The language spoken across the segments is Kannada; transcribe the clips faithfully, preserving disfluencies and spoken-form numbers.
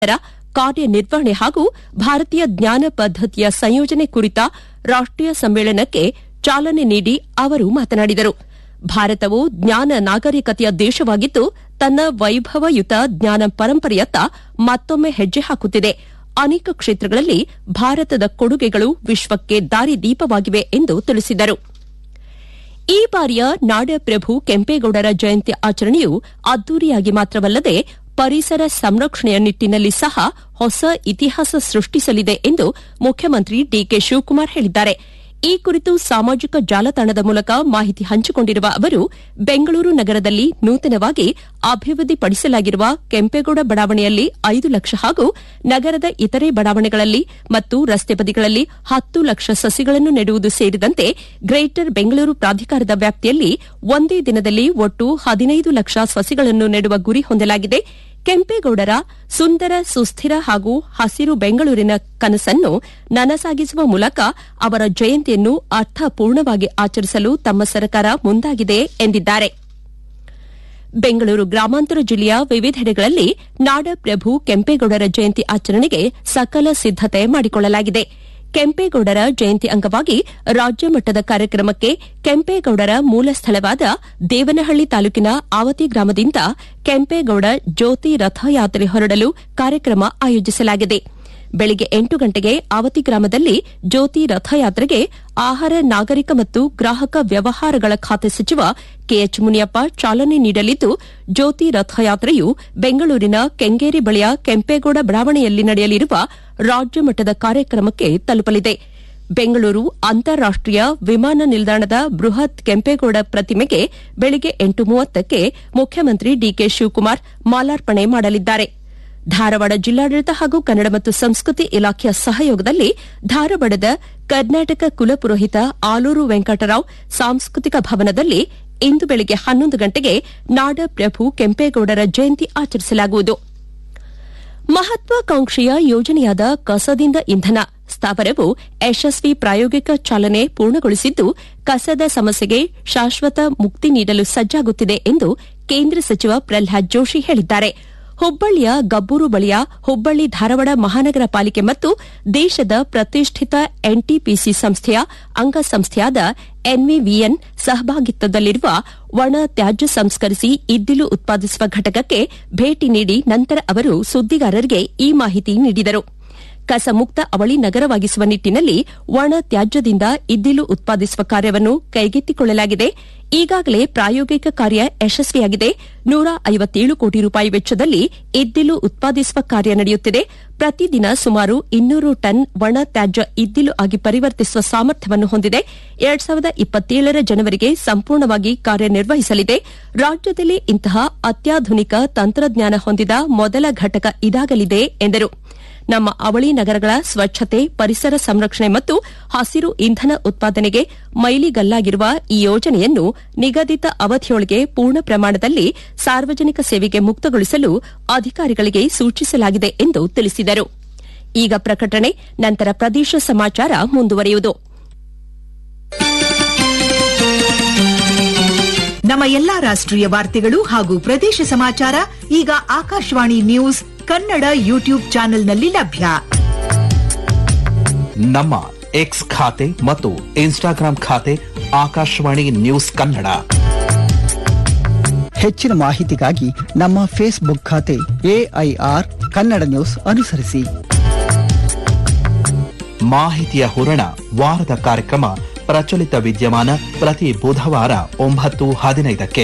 ಕಾರ್ಯನಿರ್ವಹಣೆ ಹಾಗೂ ಭಾರತೀಯ ಜ್ಞಾನ ಪದ್ದತಿಯ ಸಂಯೋಜನೆ ಕುರಿತ ರಾಷ್ಟೀಯ ಸಮ್ಮೇಳನಕ್ಕೆ ಚಾಲನೆ ನೀಡಿ ಅವರು ಮಾತನಾಡಿದರು. ಭಾರತವು ಜ್ಞಾನ ನಾಗರಿಕತೆಯ ದೇಶವಾಗಿದ್ದು ತನ್ನ ವೈಭವಯುತ ಜ್ಞಾನ ಪರಂಪರೆಯತ್ತ ಮತ್ತೊಮ್ಮೆ ಹೆಜ್ಜೆ ಹಾಕುತ್ತಿದೆ. ಅನೇಕ ಕ್ಷೇತ್ರಗಳಲ್ಲಿ ಭಾರತದ ಕೊಡುಗೆಗಳು ವಿಶ್ವಕ್ಕೆ ದಾರಿದೀಪವಾಗಿವೆ ಎಂದು ತಿಳಿಸಿದರು. ಈ ಬಾರಿಯ ನಾಡಪ್ರಭು ಕೆಂಪೇಗೌಡರ ಜಯಂತಿ ಆಚರಣೆಯು ಅದ್ದೂರಿಯಾಗಿ ಮಾತ್ರವಲ್ಲದೆ ಪರಿಸರ ಸಂರಕ್ಷಣೆಯ ನಿಟ್ಟಿನಲ್ಲಿ ಸಹ ಹೊಸ ಇತಿಹಾಸ ಸೃಷ್ಟಿಸಲಿದೆ ಎಂದು ಮುಖ್ಯಮಂತ್ರಿ ಡಿಕೆ ಶಿವಕುಮಾರ್ ಹೇಳಿದ್ದಾರೆ. ಈ ಕುರಿತು ಸಾಮಾಜಿಕ ಜಾಲತಾಣದ ಮೂಲಕ ಮಾಹಿತಿ ಹಂಚಿಕೊಂಡಿರುವ ಅವರು, ಬೆಂಗಳೂರು ನಗರದಲ್ಲಿ ನೂತನವಾಗಿ ಅಭಿವೃದ್ಧಿಪಡಿಸಲಾಗಿರುವ ಕೆಂಪೇಗೌಡ ಬಡಾವಣೆಯಲ್ಲಿ ಐದು ಲಕ್ಷ ಹಾಗೂ ನಗರದ ಇತರೆ ಬಡಾವಣೆಗಳಲ್ಲಿ ಮತ್ತು ರಸ್ತೆ ಬದಿಗಳಲ್ಲಿ ಹತ್ತು ಲಕ್ಷ ಸಸಿಗಳನ್ನು ನೆಡುವುದು ಸೇರಿದಂತೆ ಗ್ರೇಟರ್ ಬೆಂಗಳೂರು ಪ್ರಾಧಿಕಾರದ ವ್ಯಾಪ್ತಿಯಲ್ಲಿ ಒಂದೇ ದಿನದಲ್ಲಿ ಒಟ್ಟು ಹದಿನೈದು ಲಕ್ಷ ಸಸಿಗಳನ್ನು ನೆಡುವ ಗುರಿ ಹೊಂದಲಾಗಿದೆ. ಕೆಂಪೇಗೌಡರ ಸುಂದರ ಸುಸ್ಥಿರ ಹಾಗೂ ಹಸಿರು ಬೆಂಗಳೂರಿನ ಕನಸನ್ನು ನನಸಾಗಿಸುವ ಮೂಲಕ ಅವರ ಜಯಂತಿಯನ್ನು ಅರ್ಥಪೂರ್ಣವಾಗಿ ಆಚರಿಸಲು ತಮ್ಮ ಸರ್ಕಾರ ಮುಂದಾಗಿದೆ ಎಂದಿದ್ದಾರೆ. ಬೆಂಗಳೂರು ಗ್ರಾಮಾಂತರ ಜಿಲ್ಲೆಯ ವಿವಿಧೆಡೆಗಳಲ್ಲಿ ನಾಡಪ್ರಭು ಕೆಂಪೇಗೌಡರ ಜಯಂತಿ ಆಚರಣೆಗೆ ಸಕಲ ಸಿದ್ದತೆ ಮಾಡಿಕೊಳ್ಳಲಾಗಿದೆ. ಕೆಂಪೇಗೌಡರ ಜಯಂತಿ ಅಂಗವಾಗಿ ರಾಜ್ಯ ಮಟ್ಟದ ಕಾರ್ಯಕ್ರಮಕ್ಕೆ ಕೆಂಪೇಗೌಡರ ಮೂಲ ಸ್ಥಳವಾದ ದೇವನಹಳ್ಳಿ ತಾಲೂಕಿನ ಆವತಿ ಗ್ರಾಮದಿಂದ ಕೆಂಪೇಗೌಡ ಜ್ಯೋತಿ ರಥಯಾತ್ರೆ ಹೊರಡಲು ಕಾರ್ಯಕ್ರಮ ಆಯೋಜಿಸಲಾಗಿದೆ. ಬೆಳಗ್ಗೆ ಎಂಟು ಗಂಟೆಗೆ ಆವತಿ ಗ್ರಾಮದಲ್ಲಿ ಜ್ಯೋತಿ ರಥಯಾತ್ರೆಗೆ ಆಹಾರ, ನಾಗರಿಕ ಮತ್ತು ಗ್ರಾಹಕ ವ್ಯವಹಾರಗಳ ಖಾತೆ ಸಚಿವ ಕೆಎಚ್ ಮುನಿಯಪ್ಪ ಚಾಲನೆ ನೀಡಲಿದ್ದು, ಜ್ಯೋತಿ ರಥಯಾತ್ರೆಯು ಬೆಂಗಳೂರಿನ ಕೆಂಗೇರಿ ಬಳಿಯ ಕೆಂಪೇಗೌಡ ಬಡಾವಣೆಯಲ್ಲಿ ನಡೆಯಲಿರುವ ರಾಜ್ಯ ಮಟ್ಟದ ಕಾರ್ಯಕ್ರಮಕ್ಕೆ ತಲುಪಲಿದೆ. ಬೆಂಗಳೂರು ಅಂತಾರಾಷ್ಟೀಯ ವಿಮಾನ ನಿಲ್ದಾಣದ ಬೃಹತ್ ಕೆಂಪೇಗೌಡ ಪ್ರತಿಮೆಗೆ ಬೆಳಗ್ಗೆ ಎಂಟು ಮೂವತ್ತಕ್ಕೆ ಮುಖ್ಯಮಂತ್ರಿ ಡಿಕೆ ಶಿವಕುಮಾರ್ ಮಾಲಾರ್ಪಣೆ ಮಾಡಲಿದ್ದಾರೆ. ಧಾರವಾಡ ಜಿಲ್ಲಾಡಳಿತ ಹಾಗೂ ಕನ್ನಡ ಮತ್ತು ಸಂಸ್ಕೃತಿ ಇಲಾಖೆಯ ಸಹಯೋಗದಲ್ಲಿ ಧಾರವಾಡದ ಕರ್ನಾಟಕ ಕುಲಪುರೋಹಿತ ಆಲೂರು ವೆಂಕಟರಾವ್ ಸಾಂಸ್ಕೃತಿಕ ಭವನದಲ್ಲಿ ಇಂದು ಬೆಳಗ್ಗೆ ಹನ್ನೊಂದು ಗಂಟೆಗೆ ನಾಡಪ್ರಭು ಕೆಂಪೇಗೌಡರ ಜಯಂತಿ ಆಚರಿಸಲಾಗುವುದು. ಮಹತ್ವಾಕಾಂಕ್ಷೆಯ ಯೋಜನೆಯಾದ ಕಸದಿಂದ ಇಂಧನ ಸ್ಥಾವರವು ಯಶಸ್ವಿ ಪ್ರಾಯೋಗಿಕ ಚಾಲನೆ ಪೂರ್ಣಗೊಳಿಸಿದ್ದು, ಕಸದ ಸಮಸ್ಯೆಗೆ ಶಾಶ್ವತ ಮುಕ್ತಿ ನೀಡಲು ಸಜ್ಜಾಗುತ್ತಿದೆ ಎಂದು ಕೇಂದ್ರ ಸಚಿವ ಪ್ರಲ್ಹಾದ್ ಜೋಶಿ ಹೇಳಿದ್ದಾರೆ. ಹುಬ್ಬಳ್ಳಿಯ ಗಬ್ಬೂರು ಬಳಿಯ ಹುಬ್ಬಳ್ಳಿ ಧಾರವಾಡ ಮಹಾನಗರ ಪಾಲಿಕೆ ಮತ್ತು ದೇಶದ ಪ್ರತಿಷ್ಠಿತ ಎನ್ಟಿಪಿಸಿ ಸಂಸ್ಥೆಯ ಅಂಗಸಂಸ್ಥೆಯಾದ ಎನ್ವಿವಿಎನ್ ಸಹಭಾಗಿತ್ವದಲ್ಲಿರುವ ಒಣ ತ್ಯಾಜ್ಯ ಸಂಸ್ಕರಿಸಿ ಇದ್ದಿಲು ಉತ್ಪಾದಿಸುವ ಘಟಕಕ್ಕೆ ಭೇಟಿ ನೀಡಿ ನಂತರ ಅವರು ಸುದ್ದಿಗಾರರಿಗೆ ಈ ಮಾಹಿತಿ ನೀಡಿದರು. ಕಸ ಮುಕ್ತ ಅವಳಿ ನಗರವಾಗಿಸುವ ನಿಟ್ಟಿನಲ್ಲಿ ಒಣ ತ್ಯಾಜ್ಯದಿಂದ ಇದ್ದಿಲು ಉತ್ಪಾದಿಸುವ ಕಾರ್ಯವನ್ನು ಕೈಗೆತ್ತಿಕೊಳ್ಳಲಾಗಿದೆ. ಈಗಾಗಲೇ ಪ್ರಾಯೋಗಿಕ ಕಾರ್ಯ ಯಶಸ್ವಿಯಾಗಿದೆ. ನೂರ ಐವತ್ತೇಳು ಕೋಟಿ ರೂಪಾಯಿ ವೆಚ್ಚದಲ್ಲಿ ಇದ್ದಿಲು ಉತ್ಪಾದಿಸುವ ಕಾರ್ಯ ನಡೆಯುತ್ತಿದೆ. ಪ್ರತಿದಿನ ಸುಮಾರು ಇನ್ನೂರು ಟನ್ ಒಣ ತ್ಯಾಜ್ಯ ಇದ್ದಿಲು ಆಗಿ ಪರಿವರ್ತಿಸುವ ಸಾಮರ್ಥ್ಯವನ್ನು ಹೊಂದಿದೆ. ಎರಡ್ ಸಾವಿರದ ಇಪ್ಪತ್ತೇಳರ ಜನವರಿಗೆ ಸಂಪೂರ್ಣವಾಗಿ ಕಾರ್ಯನಿರ್ವಹಿಸಲಿದೆ. ರಾಜ್ಯದಲ್ಲಿ ಇಂತಹ ಅತ್ಯಾಧುನಿಕ ತಂತ್ರಜ್ಞಾನ ಹೊಂದಿದ ಮೊದಲ ಘಟಕ ಇದಾಗಲಿದೆ ಎಂದರು. ನಮ್ಮ ಅವಳಿ ನಗರಗಳ ಸ್ವಚ್ಛತೆ, ಪರಿಸರ ಸಂರಕ್ಷಣೆ ಮತ್ತು ಹಸಿರು ಇಂಧನ ಉತ್ಪಾದನೆಗೆ ಮೈಲಿಗಲ್ಲಾಗಿರುವ ಈ ಯೋಜನೆಯನ್ನು ನಿಗದಿತ ಅವಧಿಯೊಳಗೆ ಪೂರ್ಣ ಪ್ರಮಾಣದಲ್ಲಿ ಸಾರ್ವಜನಿಕ ಸೇವೆಗೆ ಮುಕ್ತಗೊಳಿಸಲು ಅಧಿಕಾರಿಗಳಿಗೆ ಸೂಚಿಸಲಾಗಿದೆ ಎಂದು ತಿಳಿಸಿದರು. ಈಗ ಪ್ರಕಟಣೆ, ನಂತರ ಪ್ರದೇಶ ಸಮಾಚಾರ ಮುಂದುವರಿಯುವುದು. ನಮ್ಮ ಎಲ್ಲಾ ರಾಷ್ಟ್ರೀಯ ವಾರ್ತೆಗಳು ಹಾಗೂ ಪ್ರದೇಶ ಸಮಾಚಾರ ಈಗ ಆಕಾಶವಾಣಿ ನ್ಯೂಸ್ ಕನ್ನಡ ಯೂಟ್ಯೂಬ್ ಚಾನೆಲ್ನಲ್ಲಿ ಲಭ್ಯ. ನಮ್ಮ ಎಕ್ಸ್ ಖಾತೆ ಮತ್ತು ಇನ್ಸ್ಟಾಗ್ರಾಂ ಖಾತೆ ಆಕಾಶವಾಣಿ ನ್ಯೂಸ್ ಕನ್ನಡ. ಹೆಚ್ಚಿನ ಮಾಹಿತಿಗಾಗಿ ನಮ್ಮ ಫೇಸ್ಬುಕ್ ಖಾತೆ ಎಐಆರ್ ಕನ್ನಡ ನ್ಯೂಸ್ ಅನುಸರಿಸಿ. ಮಾಹಿತಿಯ ಹೂರಣ, ವಾರದ ಕಾರ್ಯಕ್ರಮ ಪ್ರಚಲಿತ ವಿದ್ಯಮಾನ ಪ್ರತಿ ಬುಧವಾರ ಒಂಬತ್ತು ಹದಿನೈದಕ್ಕೆ.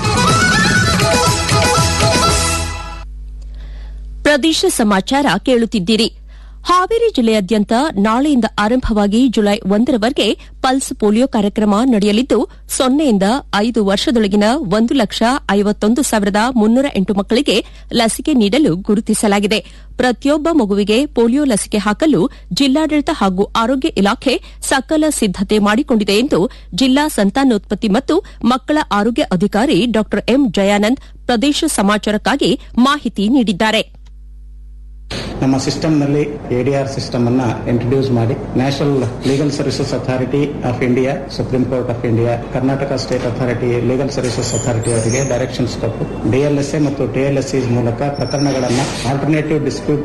ಪ್ರದೇಶ ಸಮಾಚಾರ ಕೇಳುತ್ತಿದ್ದೀರಿ. ಹಾವೇರಿ ಜಿಲ್ಲೆಯಾದ್ಯಂತ ನಾಳೆಯಿಂದ ಆರಂಭವಾಗಿ ಜುಲೈ ಒಂದರವರೆಗೆ ಪಲ್ಸ್ ಪೋಲಿಯೋ ಕಾರ್ಯಕ್ರಮ ನಡೆಯಲಿದ್ದು, ಸೊನ್ನೆಯಿಂದ ಐದು ವರ್ಷದೊಳಗಿನ ಒಂದು ಲಕ್ಷ ಐವತ್ತೊಂದು ಸಾವಿರದ ಮುನ್ನೂರ ಎಂಟು ಮಕ್ಕಳಿಗೆ ಲಸಿಕೆ ನೀಡಲು ಗುರುತಿಸಲಾಗಿದೆ. ಪ್ರತಿಯೊಬ್ಬ ಮಗುವಿಗೆ ಪೋಲಿಯೋ ಲಸಿಕೆ ಹಾಕಲು ಜಿಲ್ಲಾಡಳಿತ ಹಾಗೂ ಆರೋಗ್ಯ ಇಲಾಖೆ ಸಕಲ ಸಿದ್ದತೆ ಮಾಡಿಕೊಂಡಿದೆ ಎಂದು ಜಿಲ್ಲಾ ಸಂತಾನೋತ್ಪತ್ತಿ ಮತ್ತು ಮಕ್ಕಳ ಆರೋಗ್ಯ ಅಧಿಕಾರಿ ಡಾ ಎಂ ಜಯಾನಂದ್ ಪ್ರದೇಶ ಸಮಾಚಾರಕ್ಕಾಗಿ ಮಾಹಿತಿ ನೀಡಿದ್ದಾರೆ. ನಮ್ಮ ಸಿಸ್ಟಮ್ನಲ್ಲಿ ಎಡಿಆರ್ ಸಿಸ್ಟಮ್ ಅನ್ನ ಇಂಟ್ರೊಡ್ಯೂಸ್ ಮಾಡಿ national legal services authority of India, supreme court of India, Karnataka state authority legal services authority ಅವರಿಗೆ ಡೈರೆಕ್ಷನ್ಸ್ ಕೊಟ್ಟು ಡಿಎಲ್ಎಸ್ಎ ಮತ್ತು ಟಿಎಲ್ಎಸ್ಸಿ ಮೂಲಕ ಪ್ರಕರಣಗಳನ್ನು ಆಲ್ಟರ್ನೇಟಿವ್ ಡಿಸ್ಪ್ಯೂಟ್